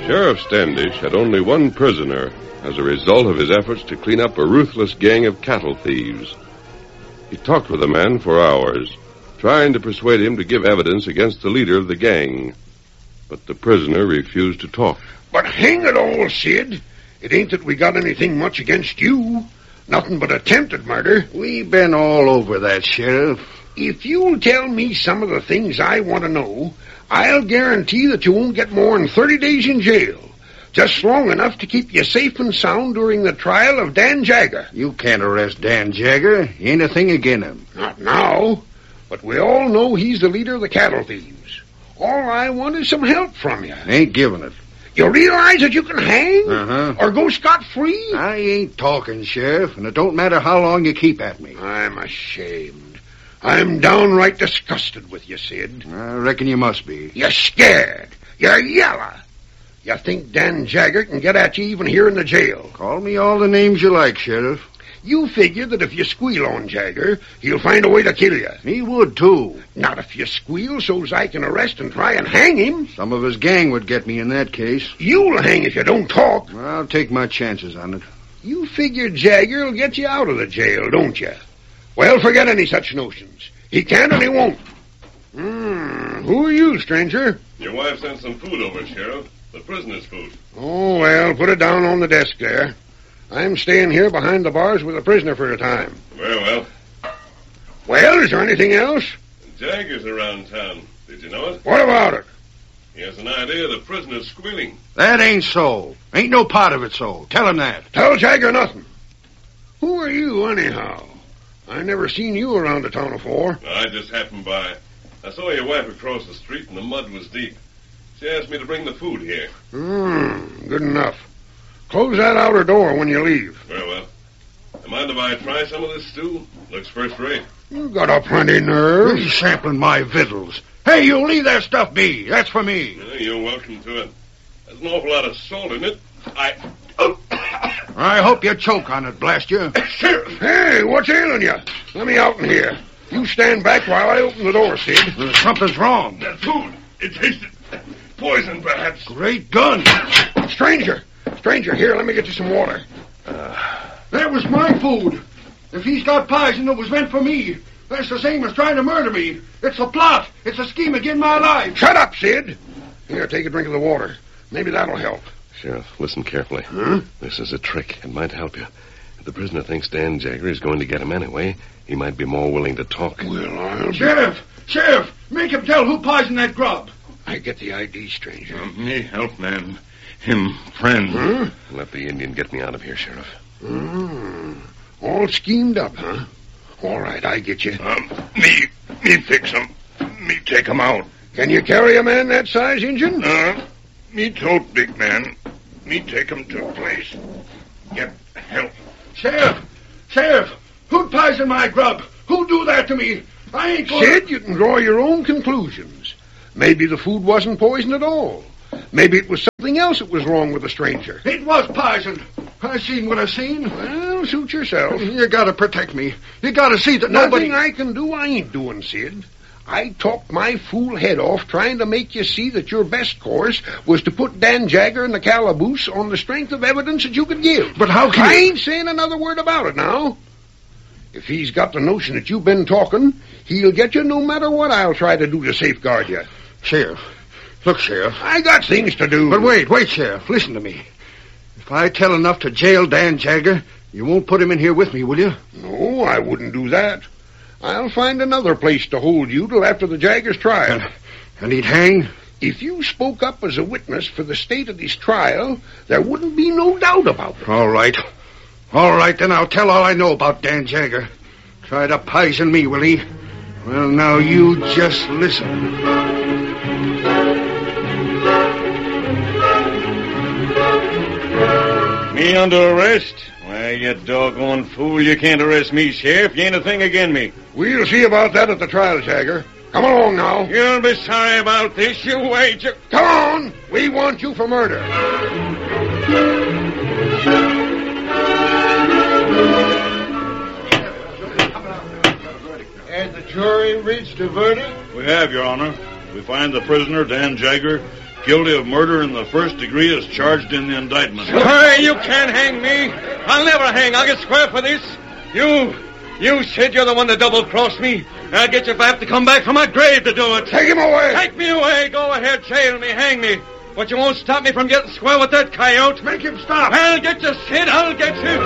Sheriff Standish had only one prisoner as a result of his efforts to clean up a ruthless gang of cattle thieves. He talked with the man for hours, trying to persuade him to give evidence against the leader of the gang. But the prisoner refused to talk. But hang it all, Sid. It ain't that we got anything much against you. Nothing but attempted murder. We've been all over that, Sheriff. If you'll tell me some of the things I want to know, I'll guarantee that you won't get more than 30 days in jail. Just long enough to keep you safe and sound during the trial of Dan Jagger. You can't arrest Dan Jagger. Ain't a thing against him. Not now. But we all know he's the leader of the cattle thieves. All I want is some help from you. Ain't giving it. You realize that you can hang? Uh-huh. Or go scot-free? I ain't talking, Sheriff, and it don't matter how long you keep at me. I'm ashamed. I'm downright disgusted with you, Sid. I reckon you must be. You're scared. You're yellow. You think Dan Jagger can get at you even here in the jail. Call me all the names you like, Sheriff. You figure that if you squeal on Jagger, he'll find a way to kill you. He would, too. Not if you squeal so's I can arrest and try and hang him. Some of his gang would get me in that case. You'll hang if you don't talk. I'll take my chances on it. You figure Jagger will get you out of the jail, don't you? Well, forget any such notions. He can't and he won't. Who are you, stranger? Your wife sent some food over, Sheriff. The prisoner's food. Oh, well, put it down on the desk there. I'm staying here behind the bars with a prisoner for a time. Very well. Well, is there anything else? Jagger's around town. Did you know it? What about it? He has an idea the prisoner's squealing. That ain't so. Ain't no part of it so. Tell him that. Tell Jagger nothing. Who are you, anyhow? I never seen you around the town before. I just happened by. I saw your wife across the street and the mud was deep. She asked me to bring the food here. Good enough. Close that outer door when you leave. Very well. Mind if I try some of this stew? Looks first rate. You got a plenty nerve. He's sampling my victuals. Hey, you leave that stuff be. That's for me. You're welcome to it. There's an awful lot of salt in it. I hope you choke on it, blast you. Sheriff! Hey, what's ailing you? Let me out in here. You stand back while I open the door, Sid. Something's wrong. That food, it tasted poison, perhaps. Great gun. Stranger, here, let me get you some water. That was my food. If he's got poison, it was meant for me. That's the same as trying to murder me. It's a plot. It's a scheme against my life. Shut up, Sid. Here, take a drink of the water. Maybe that'll help. Sheriff, listen carefully. Huh? This is a trick. It might help you. If the prisoner thinks Dan Jagger is going to get him anyway, he might be more willing to talk. Well, I'll... Sheriff, make him tell who poisoned that grub. I get the ID, stranger. Me help, man. Him, friend. Huh? Let the Indian get me out of here, Sheriff. All schemed up, huh? All right, I get you. Me fix him. Me take him out. Can you carry a man that size, Injun? Me tote, big man. Me take him to a place. Get help. Sheriff, who'd poison my grub? Who do that to me? I ain't going... Sid, you can draw your own conclusions. Maybe the food wasn't poison at all. Maybe it was something else that was wrong with the stranger. It was poisoned. I seen what I seen. Well, suit yourself. You gotta protect me. You gotta see that Nothing I can do, I ain't doing, Sid. I talked my fool head off trying to make you see that your best course was to put Dan Jagger in the calaboose on the strength of evidence that you could give. But how can I ain't saying another word about it now. If he's got the notion that you've been talking, he'll get you no matter what I'll try to do to safeguard you. Sheriff. Look, Sheriff. I got things to do. But wait, Sheriff. Listen to me. If I tell enough to jail Dan Jagger, you won't put him in here with me, will you? No, I wouldn't do that. I'll find another place to hold you till after the Jagger's trial. And he'd hang? If you spoke up as a witness for the state of his trial, there wouldn't be no doubt about it. All right, then I'll tell all I know about Dan Jagger. Try to poison me, will he? Well, now you just listen. Me under arrest? Why, you doggone fool, you can't arrest me, Sheriff. You ain't a thing against me. We'll see about that at the trial, Jagger. Come along now. You'll be sorry about this, you wait. Come on! We want you for murder. Has the jury reached a verdict? We have, Your Honor. We find the prisoner, Dan Jagger, guilty of murder in the first degree as charged in the indictment. Hey, you can't hang me. I'll never hang. I'll get square for this. You said you're the one that double-crossed me. I'll get you if I have to come back from my grave to do it. Take him away. Take me away. Go ahead, jail me, hang me. But you won't stop me from getting square with that coyote. Make him stop. I'll get you, Sid. I'll get you.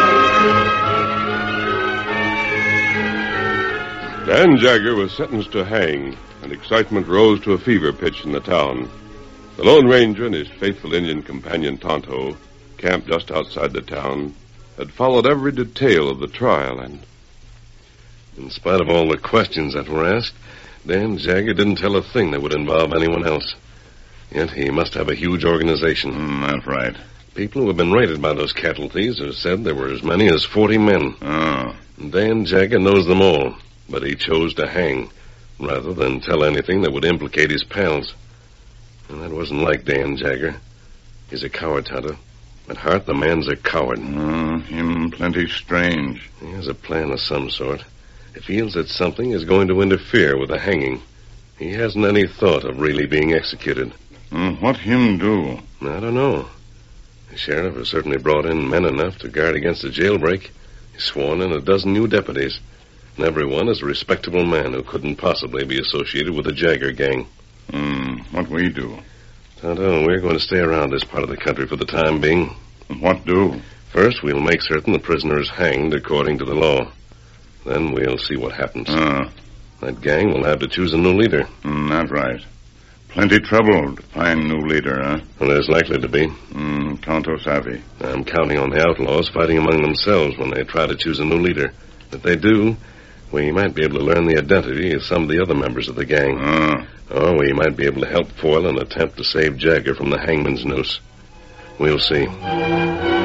Dan Jagger was sentenced to hang, and excitement rose to a fever pitch in the town. The Lone Ranger and his faithful Indian companion Tonto, camped just outside the town, had followed every detail of the trial, and in spite of all the questions that were asked, Dan Jagger didn't tell a thing that would involve anyone else. Yet he must have a huge organization. That's right. People who have been raided by those cattle thieves have said there were as many as 40 men. Oh. Dan Jagger knows them all, but he chose to hang rather than tell anything that would implicate his pals. And that wasn't like Dan Jagger. He's a coward, Tonto. At heart, the man's a coward. Him plenty strange. He has a plan of some sort. He feels that something is going to interfere with the hanging. He hasn't any thought of really being executed. What him do? I don't know. The sheriff has certainly brought in men enough to guard against a jailbreak. He's sworn in a dozen new deputies. And every one is a respectable man who couldn't possibly be associated with the Jagger gang. What we do? Tonto, we're going to stay around this part of the country for the time being. What do? First, we'll make certain the prisoner is hanged according to the law. Then we'll see what happens. That gang will have to choose a new leader. That's right. Plenty trouble to find new leader, huh? Well, there's likely to be. Tonto savvy. I'm counting on the outlaws fighting among themselves when they try to choose a new leader. If they do, we might be able to learn the identity of some of the other members of the gang. Or we might be able to help foil an attempt to save Jagger from the hangman's noose. We'll see.